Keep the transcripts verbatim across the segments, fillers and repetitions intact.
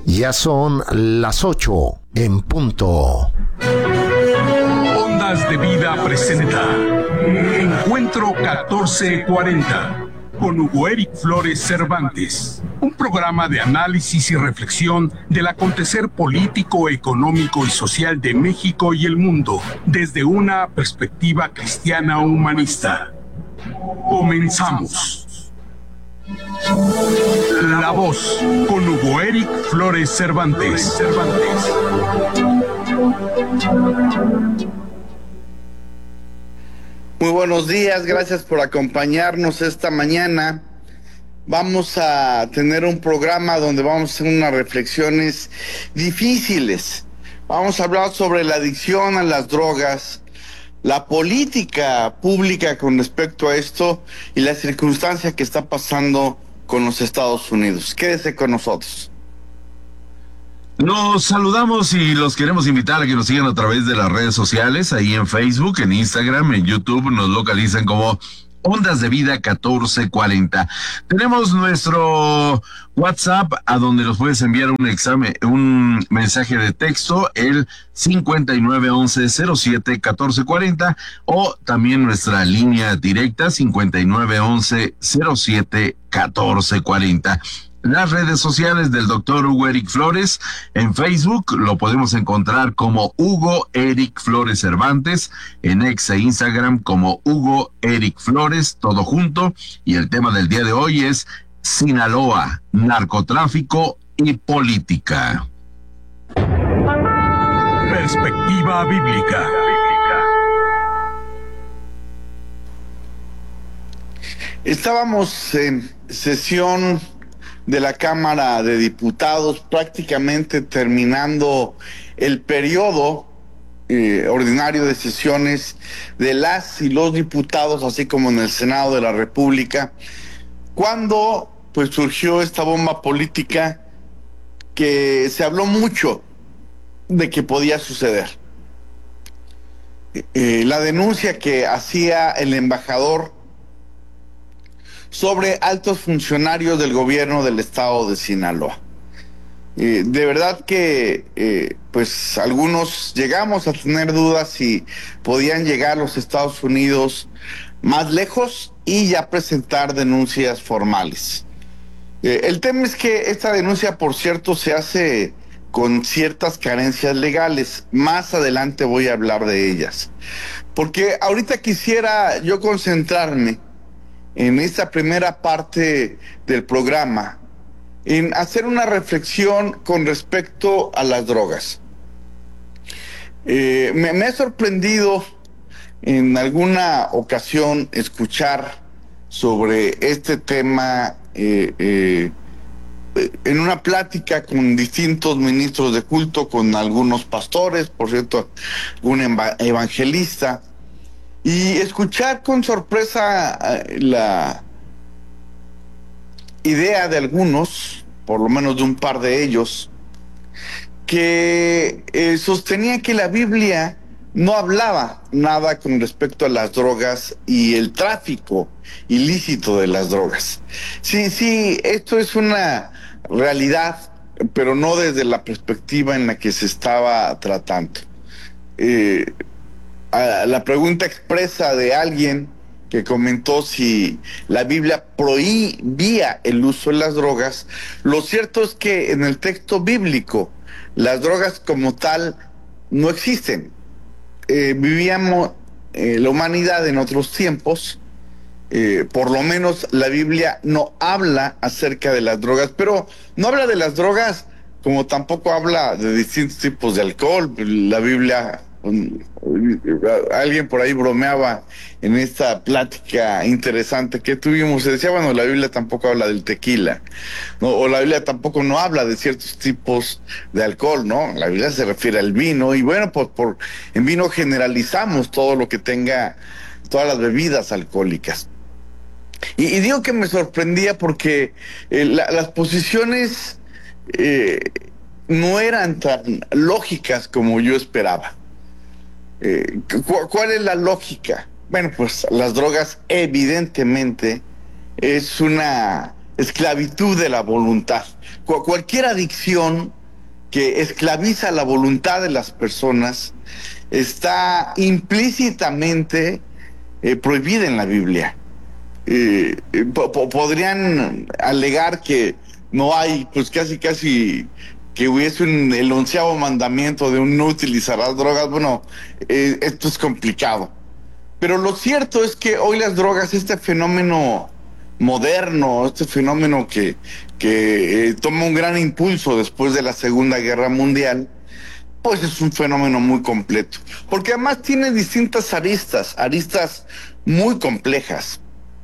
Ya son las ocho en punto. Ondas de Vida presenta Encuentro catorce cuarenta con Hugo Eric Flores Cervantes, un programa de análisis y reflexión del acontecer político, económico y social de México y el mundo desde una perspectiva cristiana humanista. Comenzamos. La Voz, con Hugo Eric Flores Cervantes. Muy buenos días, gracias por acompañarnos esta mañana. Vamos a tener un programa donde vamos a hacer unas reflexiones difíciles. Vamos a hablar sobre la adicción a las drogas, la política pública con respecto a esto y la circunstancia que está pasando con los Estados Unidos. Quédese con nosotros. Los saludamos y los queremos invitar a que nos sigan a través de las redes sociales, ahí en Facebook, en Instagram, en YouTube, nos localizan como Ondas de Vida catorce cuarenta. Tenemos nuestro WhatsApp a donde nos puedes enviar un examen, un mensaje de texto, el cincuenta y nueve once cero siete catorce cuarenta, o también nuestra línea directa cincuenta y nueve once cero siete catorce cuarenta. Las redes sociales del doctor Hugo Eric Flores, en Facebook lo podemos encontrar como Hugo Eric Flores Cervantes, en X e Instagram como Hugo Eric Flores, todo junto, y el tema del día de hoy es Sinaloa, narcotráfico y política. Perspectiva bíblica. Estábamos en sesión de la Cámara de Diputados, prácticamente terminando el periodo eh, ordinario de sesiones de las y los diputados, así como en el Senado de la República, cuando pues surgió esta bomba política que se habló mucho de que podía suceder. Eh, la denuncia que hacía el embajador sobre altos funcionarios del gobierno del estado de Sinaloa. Eh, de verdad que eh, pues algunos llegamos a tener dudas si podían llegar los Estados Unidos más lejos y ya presentar denuncias formales. Eh, el tema es que esta denuncia, por cierto, se hace con ciertas carencias legales. Más adelante voy a hablar de ellas. Porque ahorita quisiera yo concentrarme en esta primera parte del programa, en hacer una reflexión con respecto a las drogas. Eh, me, me ha sorprendido en alguna ocasión escuchar sobre este tema eh, eh, en una plática con distintos ministros de culto, con algunos pastores, por cierto, un evangelista, y escuchar con sorpresa la idea de algunos, por lo menos de un par de ellos, que eh, sostenía que la Biblia no hablaba nada con respecto a las drogas y el tráfico ilícito de las drogas. Sí, sí, esto es una realidad, pero no desde la perspectiva en la que se estaba tratando. Eh, a la pregunta expresa de alguien que comentó si la Biblia prohibía el uso de las drogas, lo cierto es que en el texto bíblico las drogas como tal no existen. Eh, vivíamos eh, la humanidad en otros tiempos, eh, por lo menos la Biblia no habla acerca de las drogas, pero no habla de las drogas como tampoco habla de distintos tipos de alcohol. La Biblia, alguien por ahí bromeaba en esta plática interesante que tuvimos, se decía, bueno, la Biblia tampoco habla del tequila, ¿no? O la Biblia tampoco no habla de ciertos tipos de alcohol, ¿no? La Biblia se refiere al vino, y bueno, pues por en vino generalizamos todo lo que tenga, todas las bebidas alcohólicas. Y, y digo que me sorprendía porque eh, la, las posiciones eh, no eran tan lógicas como yo esperaba. Eh, ¿cu- ¿Cuál es la lógica? Bueno, pues las drogas evidentemente es una esclavitud de la voluntad. Cu- cualquier adicción que esclaviza la voluntad de las personas está implícitamente eh, prohibida en la Biblia. Eh, eh, po- po- podrían alegar que no hay, pues casi casi que hubiese un, el onceavo mandamiento de un no utilizarás drogas. Bueno, eh, esto es complicado. Pero lo cierto es que hoy las drogas, este fenómeno moderno, este fenómeno que, que eh, toma un gran impulso después de la Segunda Guerra Mundial, pues es un fenómeno muy completo. Porque además tiene distintas aristas, aristas muy complejas.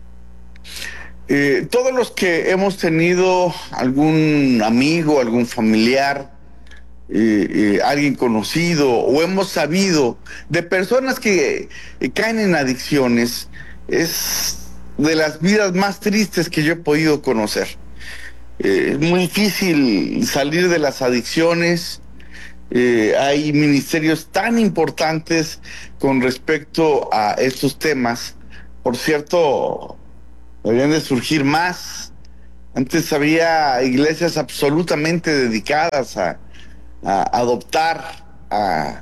Eh, todos los que hemos tenido algún amigo, algún familiar, eh, eh, alguien conocido, o hemos sabido de personas que eh, caen en adicciones, es de las vidas más tristes que yo he podido conocer. Eh, es muy difícil salir de las adicciones. Eh, hay ministerios tan importantes con respecto a estos temas. Por cierto, deberían de surgir más. Antes había iglesias absolutamente dedicadas a, a adoptar, a,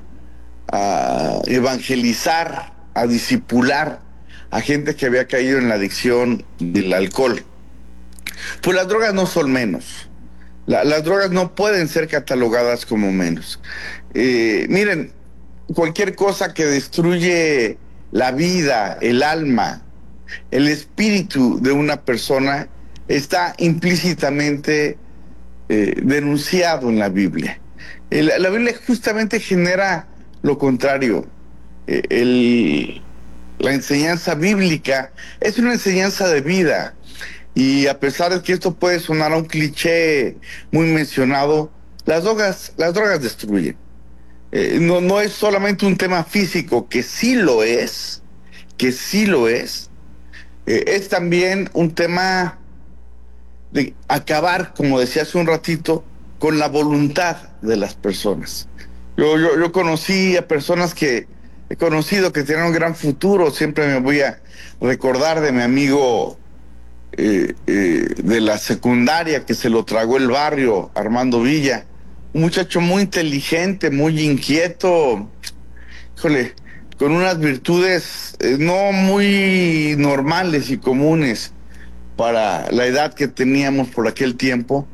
a evangelizar, a discipular a gente que había caído en la adicción del alcohol. Pues las drogas no son menos. La, las drogas no pueden ser catalogadas como menos. Eh, miren, cualquier cosa que destruye la vida, el alma, el espíritu de una persona está implícitamente eh, denunciado en la Biblia. Eh, la, la Biblia justamente genera lo contrario. Eh, el, la enseñanza bíblica es una enseñanza de vida. Y a pesar de que esto puede sonar a un cliché muy mencionado, las drogas, las drogas destruyen. Eh, no, no es solamente un tema físico, que sí lo es, que sí lo es. Eh, es también un tema de acabar, como decía hace un ratito, con la voluntad de las personas. Yo, yo, yo conocí a personas que he conocido que tienen un gran futuro. Siempre me voy a recordar de mi amigo eh, eh, de la secundaria que se lo tragó el barrio, Armando Villa. Un muchacho muy inteligente, muy inquieto, híjole, con unas virtudes eh, no muy normales y comunes para la edad que teníamos por aquel tiempo.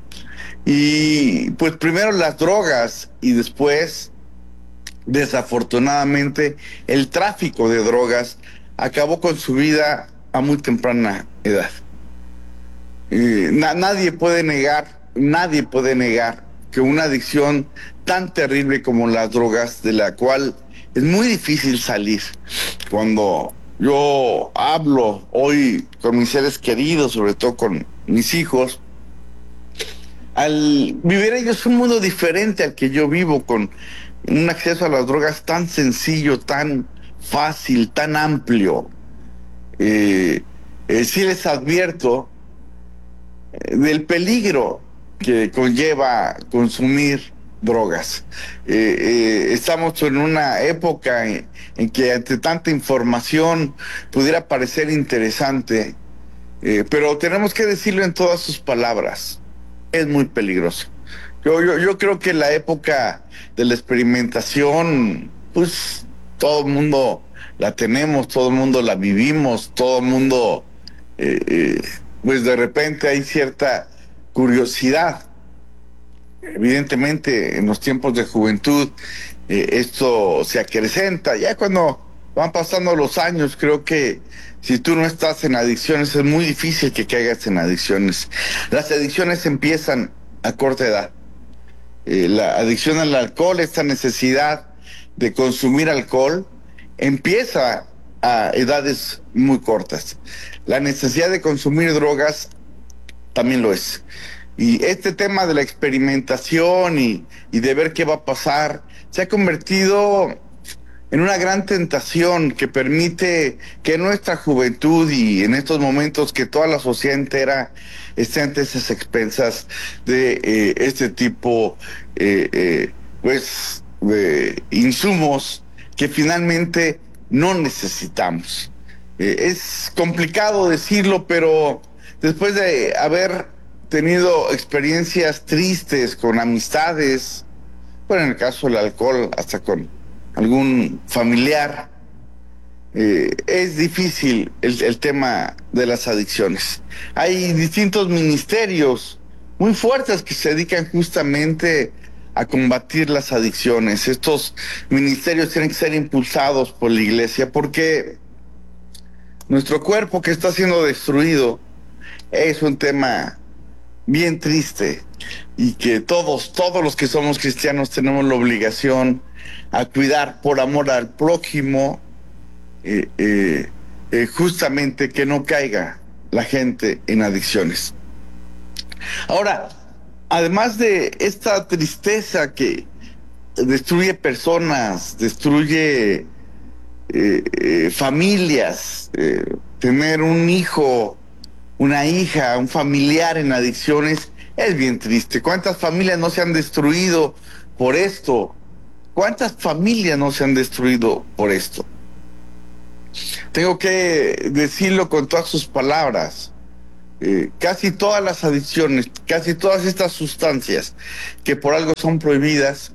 Y pues primero las drogas y después, desafortunadamente, el tráfico de drogas acabó con su vida a muy temprana edad. Eh, na- nadie puede negar, nadie puede negar que una adicción tan terrible como las drogas, de la cual es muy difícil salir. Cuando yo hablo hoy con mis seres queridos, sobre todo con mis hijos, al vivir ellos un mundo diferente al que yo vivo, con un acceso a las drogas tan sencillo, tan fácil, tan amplio, eh, eh, sí les advierto eh, del peligro que conlleva consumir drogas. Eh, eh, estamos en una época en, en que ante tanta información pudiera parecer interesante, eh, pero tenemos que decirlo en todas sus palabras. Es muy peligroso. Yo, yo, yo creo que la época de la experimentación, pues todo el mundo la tenemos, todo el mundo la vivimos, todo el mundo, eh, eh, pues de repente hay cierta curiosidad. Evidentemente, en los tiempos de juventud, eh, esto se acrecenta. Ya cuando van pasando los años, creo que si tú no estás en adicciones, es muy difícil que caigas en adicciones. Las adicciones empiezan a corta edad. Eh, la adicción al alcohol, esta necesidad de consumir alcohol, empieza a edades muy cortas. La necesidad de consumir drogas también lo es. Y este tema de la experimentación y, y de ver qué va a pasar, se ha convertido en una gran tentación que permite que nuestra juventud y en estos momentos que toda la sociedad entera esté ante esas expensas de eh, este tipo eh, eh, pues de insumos que finalmente no necesitamos. Eh, es complicado decirlo, pero después de haber tenido experiencias tristes con amistades, bueno, en el caso del alcohol, hasta con algún familiar, eh, es difícil el, el tema de las adicciones. Hay distintos ministerios muy fuertes que se dedican justamente a combatir las adicciones. Estos ministerios tienen que ser impulsados por la iglesia porque nuestro cuerpo que está siendo destruido es un tema bien triste y que todos, todos los que somos cristianos tenemos la obligación a cuidar por amor al prójimo, eh, eh, eh, justamente que no caiga la gente en adicciones. Ahora, además de esta tristeza que destruye personas, destruye eh, eh, familias, eh, tener un hijo, una hija, un familiar en adicciones es bien triste. ¿Cuántas familias no se han destruido por esto? ¿Cuántas familias no se han destruido por esto? Tengo que decirlo con todas sus palabras. Eh, casi todas las adicciones, casi todas estas sustancias que por algo son prohibidas,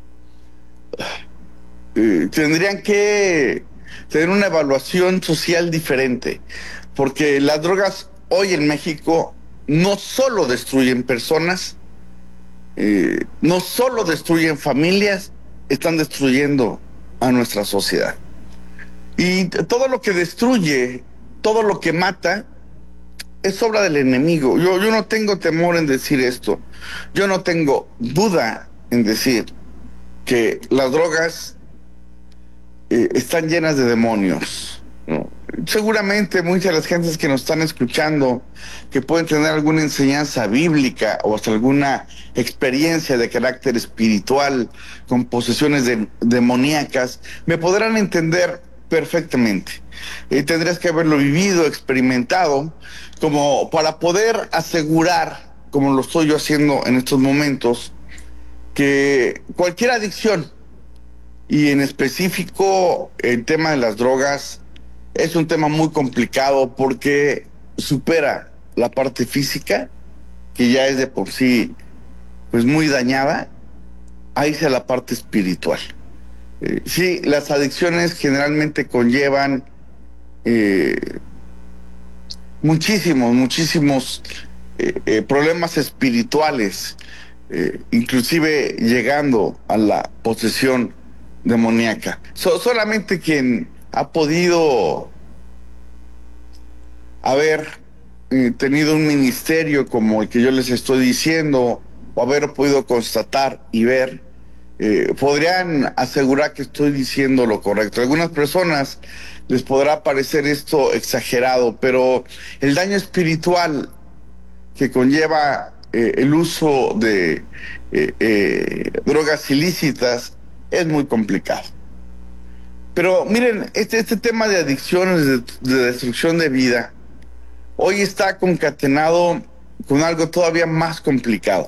eh, tendrían que tener una evaluación social diferente, porque las drogas hoy en México no solo destruyen personas, eh, no solo destruyen familias, están destruyendo a nuestra sociedad. Y todo lo que destruye, todo lo que mata, es obra del enemigo. Yo, yo no tengo temor en decir esto. Yo no tengo duda en decir que las drogas eh, están llenas de demonios, ¿no? Seguramente muchas de las gentes que nos están escuchando, que pueden tener alguna enseñanza bíblica o hasta alguna experiencia de carácter espiritual con posesiones de, demoníacas, me podrán entender perfectamente. Eh, tendrías que haberlo vivido, experimentado, como para poder asegurar, como lo estoy yo haciendo en estos momentos, que cualquier adicción, y en específico el tema de las drogas, es un tema muy complicado porque supera la parte física, que ya es de por sí pues muy dañada, ahí se la parte espiritual. Eh, sí, las adicciones generalmente conllevan eh, muchísimos, muchísimos eh, eh, problemas espirituales, eh, inclusive llegando a la posesión demoníaca. So, solamente quien ha podido haber eh, tenido un ministerio como el que yo les estoy diciendo, o haber podido constatar y ver, eh, podrían asegurar que estoy diciendo lo correcto. A algunas personas les podrá parecer esto exagerado, pero el daño espiritual que conlleva eh, el uso de eh, eh, drogas ilícitas es muy complicado. Pero miren, este, este tema de adicciones, de, de destrucción de vida, hoy está concatenado con algo todavía más complicado: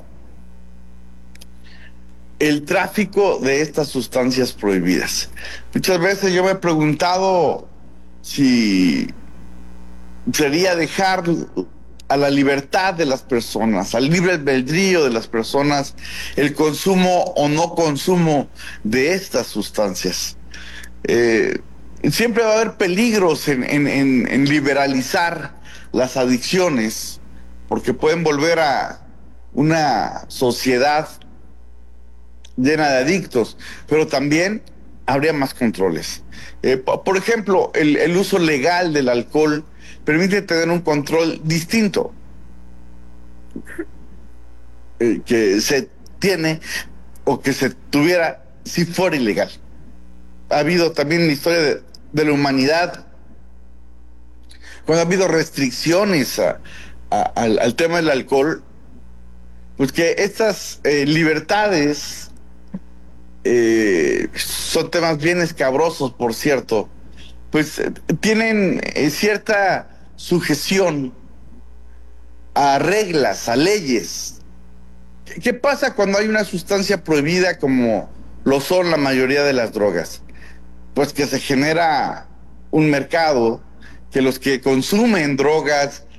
el tráfico de estas sustancias prohibidas. Muchas veces yo me he preguntado si sería dejar a la libertad de las personas, al libre albedrío de las personas, el consumo o no consumo de estas sustancias. Eh, siempre va a haber peligros en, en, en, en liberalizar las adicciones, porque pueden volver a una sociedad llena de adictos, pero también habría más controles. Eh, por ejemplo, el, el uso legal del alcohol permite tener un control distinto eh, que se tiene o que se tuviera si fuera ilegal. Ha habido también en la historia de, de la humanidad, cuando ha habido restricciones a, a, al, al tema del alcohol, pues que estas eh, libertades eh, son temas bien escabrosos, por cierto, pues eh, tienen eh, cierta sujeción a reglas, a leyes. ¿Qué pasa cuando hay una sustancia prohibida como lo son la mayoría de las drogas? Pues que se genera un mercado, que los que consumen drogas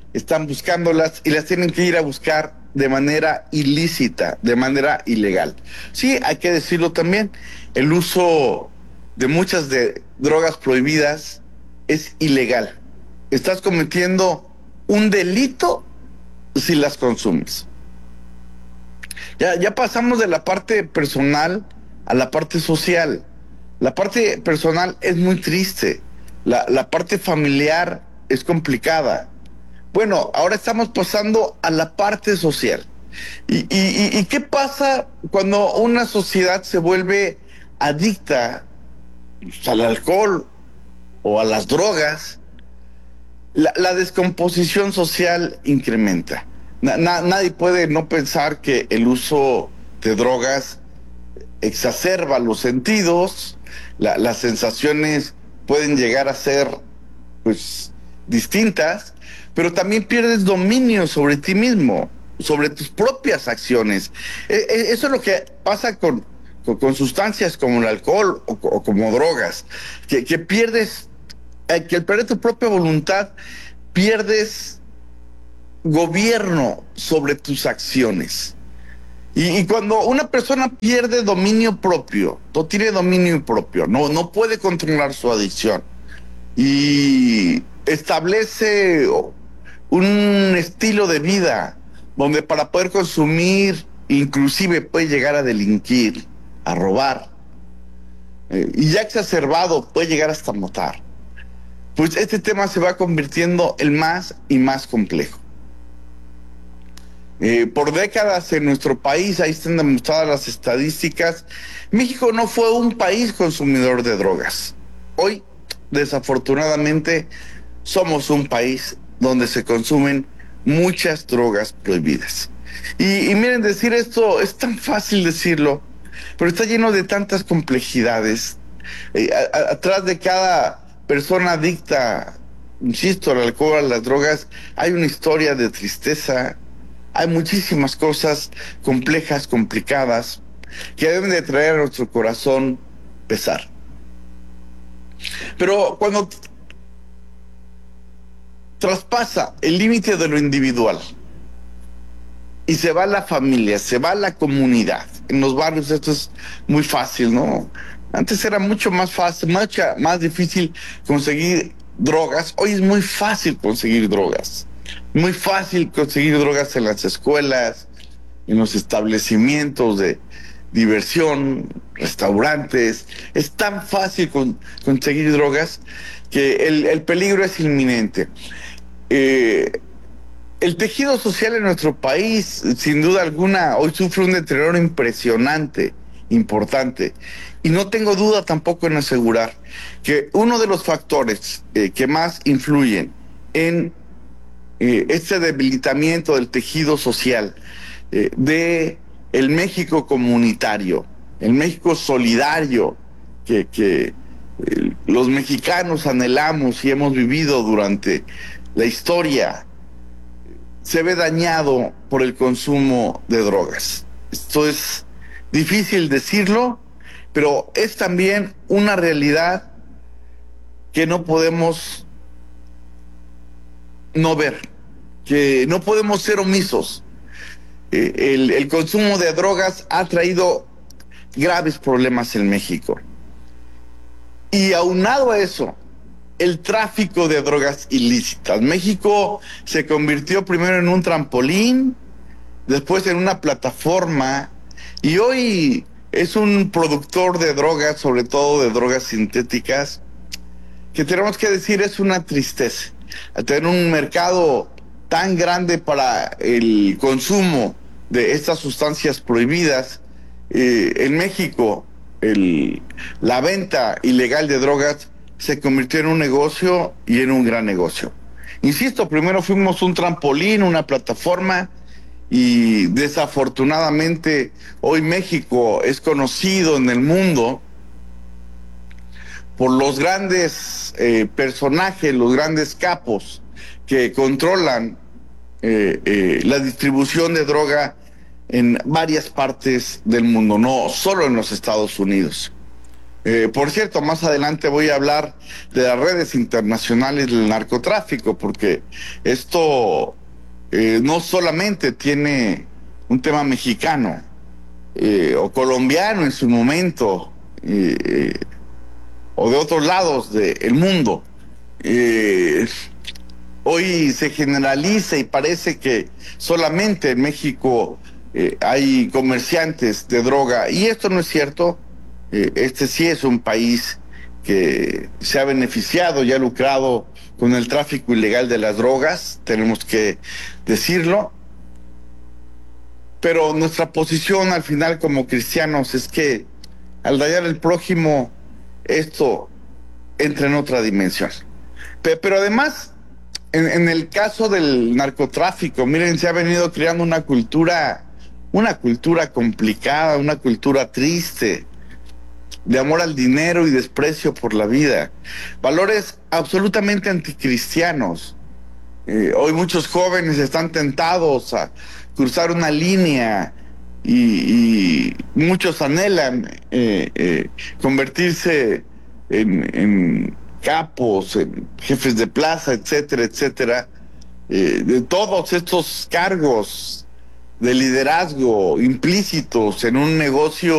están buscándolas y las tienen que ir a buscar de manera ilícita, de manera ilegal. Sí, hay que decirlo también, el uso de muchas de drogas prohibidas es ilegal. Estás cometiendo un delito si las consumes. Ya, ya pasamos de la parte personal a la parte social. La parte personal es muy triste. La, la parte familiar es complicada. Bueno, ahora estamos pasando a la parte social. ¿Y, y, y qué pasa cuando una sociedad se vuelve adicta al alcohol o a las drogas? La, la descomposición social incrementa. Na, na, nadie puede no pensar que el uso de drogas exacerba los sentidos, la, las sensaciones pueden llegar a ser pues distintas, pero también pierdes dominio sobre ti mismo, sobre tus propias acciones. E, e, eso es lo que pasa con, con, con sustancias como el alcohol o, o como drogas, que, que pierdes, eh, que al perder tu propia voluntad, pierdes gobierno sobre tus acciones. Y, y cuando una persona pierde dominio propio, no tiene dominio propio, no, no puede controlar su adicción y establece un estilo de vida donde para poder consumir, inclusive puede llegar a delinquir, a robar, eh, y ya exacerbado puede llegar hasta matar, pues este tema se va convirtiendo en más y más complejo. Eh, por décadas en nuestro país, ahí están demostradas las estadísticas, México no fue un país consumidor de drogas. Hoy, desafortunadamente, somos un país donde se consumen muchas drogas prohibidas. Y, y miren, decir esto es tan fácil decirlo, pero está lleno de tantas complejidades. Eh, a, a, atrás de cada persona adicta, insisto, al alcohol, a las drogas, hay una historia de tristeza. Hay muchísimas cosas complejas, complicadas, que deben de traer a nuestro corazón pesar. Pero cuando traspasa el límite de lo individual y se va a la familia, se va a la comunidad, en los barrios esto es muy fácil, ¿no? Antes era mucho más fácil, mucho más difícil conseguir drogas, hoy es muy fácil conseguir drogas. Muy fácil conseguir drogas en las escuelas, en los establecimientos de diversión, restaurantes. Es tan fácil con, conseguir drogas que el, el peligro es inminente. Eh, el tejido social en nuestro país, sin duda alguna, hoy sufre un deterioro impresionante, importante. Y no tengo duda tampoco en asegurar que uno de los factores eh, que más influyen en Eh, este debilitamiento del tejido social, eh, de el México comunitario, el México solidario que, que eh, los mexicanos anhelamos y hemos vivido durante la historia, se ve dañado por el consumo de drogas. Esto es difícil decirlo, pero es también una realidad que no podemos no ver, que no podemos ser omisos. Eh, el, el consumo de drogas ha traído graves problemas en México. Y aunado a eso, el tráfico de drogas ilícitas. México se convirtió primero en un trampolín, después en una plataforma, y hoy es un productor de drogas, sobre todo de drogas sintéticas, que tenemos que decir es una tristeza. A tener un mercado tan grande para el consumo de estas sustancias prohibidas, eh, en México el, la venta ilegal de drogas se convirtió en un negocio y en un gran negocio. Insisto, primero fuimos un trampolín, una plataforma, y desafortunadamente hoy México es conocido en el mundo por los grandes eh, personajes, los grandes capos que controlan eh, eh, la distribución de droga en varias partes del mundo, no solo en los Estados Unidos. Eh, por cierto, más adelante voy a hablar de las redes internacionales del narcotráfico, porque esto eh, no solamente tiene un tema mexicano eh, o colombiano en su momento, eh, o de otros lados del mundo. Eh, hoy se generaliza y parece que solamente en México eh, hay comerciantes de droga, y esto no es cierto. Eh, este sí es un país que se ha beneficiado y ha lucrado con el tráfico ilegal de las drogas, tenemos que decirlo. Pero nuestra posición al final como cristianos es que al dañar al prójimo, esto entra en otra dimensión. Pero además, en, en el caso del narcotráfico, miren, se ha venido creando una cultura, una cultura complicada, una cultura triste, de amor al dinero y desprecio por la vida. Valores absolutamente anticristianos. Eh, hoy muchos jóvenes están tentados a cruzar una línea y, y muchos anhelan eh, eh, convertirse en, en capos, en jefes de plaza, etcétera, etcétera. Eh, de todos estos cargos de liderazgo implícitos en un negocio